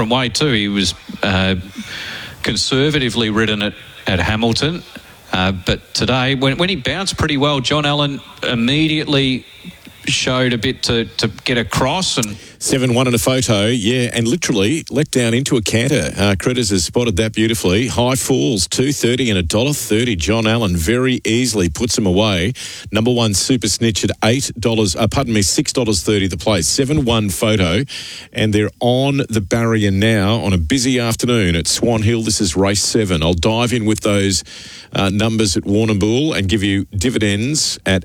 different way too. He was conservatively ridden at Hamilton, but today, when he bounced pretty well, John Allen immediately showed a bit to get across. And 7-1 in a photo, yeah, and literally let down into a canter. Critters has spotted that beautifully. High Falls, $2.30 and $1.30. John Allen very easily puts him away. Number one Super Snitch at $6.30 the place. 7-1 photo, and they're on the barrier now on a busy afternoon at Swan Hill. This is race 7. I'll dive in with those numbers at Warrnambool and give you dividends at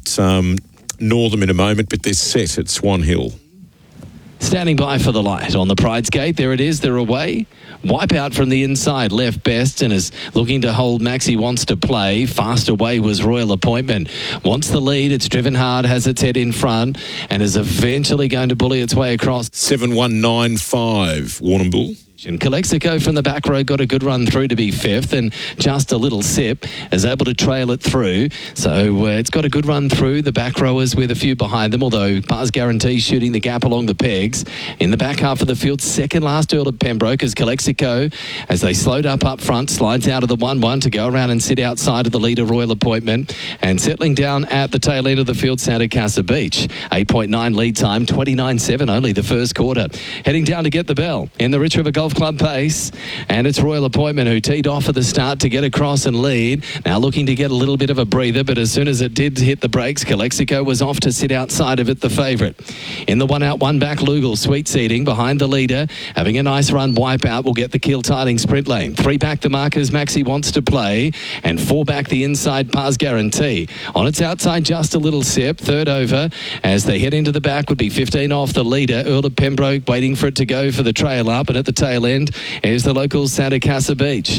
Northam in a moment, but they're set at Swan Hill. Standing by for the light on the Pride's Gate. There it is. They're away. Wipeout from the inside. Left best and is looking to hold. Maxi Wants to Play. Fast away was Royal Appointment. Wants the lead. It's driven hard. Has its head in front and is eventually going to bully its way across. 7-1-9-5. Warrnambool. Calexico from the back row got a good run through to be fifth, and Just a Little Sip is able to trail it through. So it's got a good run through. The back rowers with a few behind them, although Bars Guarantee shooting the gap along the pegs. In the back half of the field, second last Earl of Pembroke as Calexico, as they slowed up front, slides out of the 1-1 to go around and sit outside of the leader, Royal Appointment, and settling down at the tail end of the field, Santa Casa Beach. 8.9 lead time, 29.7 only the first quarter. Heading down to get the bell in the Rich River Golf Club pace, and it's Royal Appointment who teed off at the start to get across and lead. Now looking to get a little bit of a breather, but as soon as it did hit the brakes, Calexico was off to sit outside of it, the favourite. In the 1 out, 1 back, Lugal, sweet seating behind the leader, having a nice run. Wipeout will get the Keel Tiding sprint lane. 3 back the markers, Maxi Wants to Play, and 4 back the inside, Bars Guarantee. On its outside, Just a Little Sip, third over, as they head into the back would be 15 off the leader, Earl of Pembroke, waiting for it to go for the trail up, and at the tail end is the local Santa Casa Beach.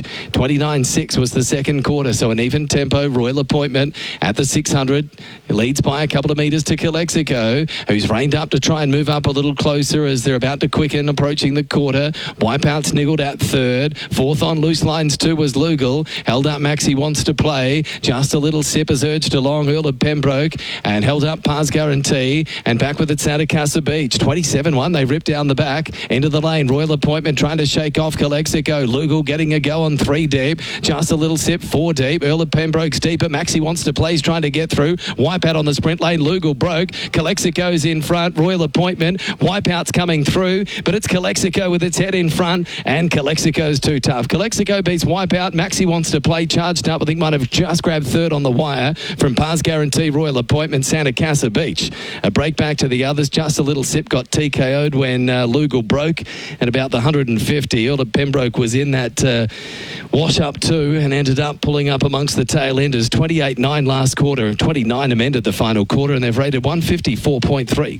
29.6 was the second quarter, so an even tempo. Royal Appointment at the 600 leads by a couple of metres to Calexico, who's reined up to try and move up a little closer as they're about to quicken, approaching the quarter. Wipeout sniggled at third. Fourth on loose lines 2 was Lugal. Held up Maxi Wants to Play. Just a Little Sip has urged along Earl of Pembroke and held up Bars Guarantee, and back with it Santa Casa Beach. 27.1, they ripped down the back into the lane. Royal Appointment trying to shake off Calexico. Lugal getting a go on 3 deep. Just a Little Sip 4 deep. Earl of Pembroke's deeper. Maxi Wants to Play. He's trying to get through. Wipeout on the sprint lane. Lugal broke. Calexico's in front. Royal Appointment. Wipeout's coming through, but it's Calexico with its head in front, and Calexico's too tough. Calexico beats Wipeout. Maxi Wants to Play charged up. I think might have just grabbed third on the wire from Bars Guarantee, Royal Appointment, Santa Casa Beach. A break back to the others. Just a Little Sip got TKO'd when Lugal broke at about the 150. Earl of Pembroke was in that wash-up too and ended up pulling up amongst the tail enders. 28.9 last quarter, 29 amended the final quarter, and they've rated 154.3.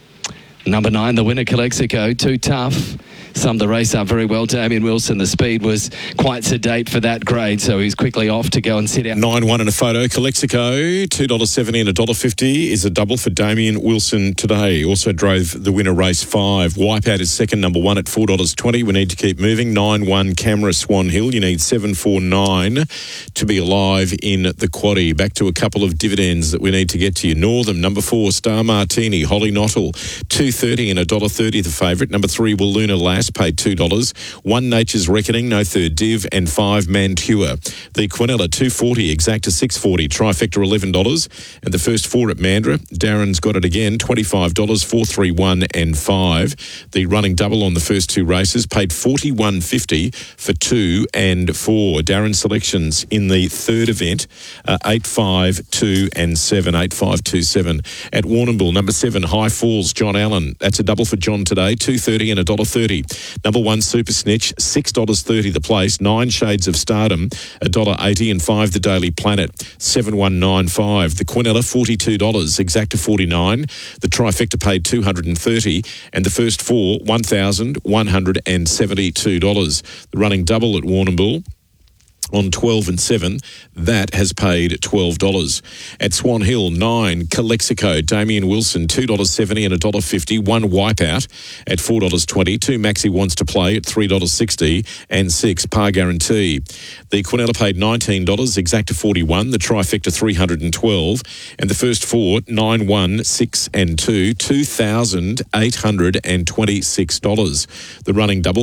Number 9, the winner, Calexico, too tough. Summed the race up very well. Damien Wilson, the speed was quite sedate for that grade, so he's quickly off to go and sit out. 9-1 in a photo. Calexico, $2.70 and $1.50 is a double for Damien Wilson today. Also drove the winner race 5. Wipeout is second, number 1 at $4.20. We need to keep moving. 9-1 Camera Swan Hill. You need 7-4-9 to be alive in the quaddie. Back to a couple of dividends that we need to get to you. Northam, number 4, Star Martini, Holly Nottle, $2.30 and $1.30 the favourite. Number 3, Will Luna Lass, paid $2. 1 Nature's Reckoning, no third div, and 5 Mantua. The Quinella, $2.40, Exacta $6.40, Trifecta $11, and the first 4 at Mandurah. Darren's got it again, $25, 4, 3, 1 and 5. The running double on the first 2 races, paid $41.50 for 2 and 4. Darren's selections in the third event, 8, 5, 2 and 7, 8, 5, 2, 7. At Warrnambool, number 7, High Falls, John Allen. That's a double for John today, $2.30 and $1.30. Number 1, Super Snitch, $6.30 the place. 9 Shades of Stardom, $1.80, and 5 The Daily Planet, 7,195. The Quinella, $42, Exacta $49. The Trifecta paid $230, and the first 4, $1,172. The running double at Warrnambool on 12 and 7, that has paid $12. At Swan Hill, 9, Calexico, Damien Wilson, $2.70 and $1.50. 1 Wipeout at $4.20. 2 Maxi Wants to Play at $3.60, and 6 Par Guarantee. The Quinella paid $19, Exacta $41. The Trifecta $312, and the first 4, 9, 1, 6 and 2, $2,826. The running double